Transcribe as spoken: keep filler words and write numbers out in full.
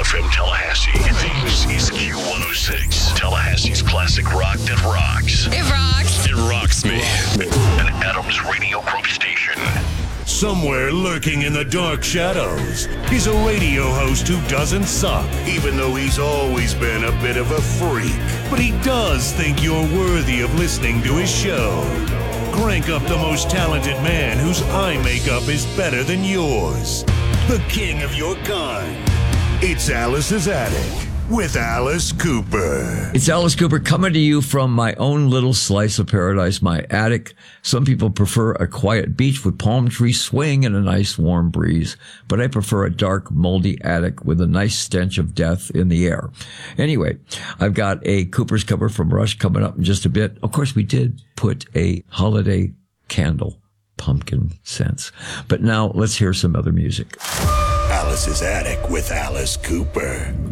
F M Tallahassee. This is Q one oh six, Tallahassee's classic rock that rocks. It rocks. It rocks me. An Adams Radio Group station. Somewhere lurking in the dark shadows is a radio host who doesn't suck, even though he's always been a bit of a freak. But he does think you're worthy of listening to his show. Crank up the most talented man whose eye makeup is better than yours. The king of your kind. It's Alice's Attic with Alice Cooper. It's Alice Cooper coming to you from my own little slice of paradise, my attic. Some people prefer a quiet beach with palm trees swaying and a nice warm breeze, but I prefer a dark, moldy attic with a nice stench of death in the air. Anyway, I've got a Cooper's cover from Rush coming up in just a bit. Of course, we did put a holiday candle, pumpkin scents. But now let's hear some other music. Alice's Attic with Alice Cooper.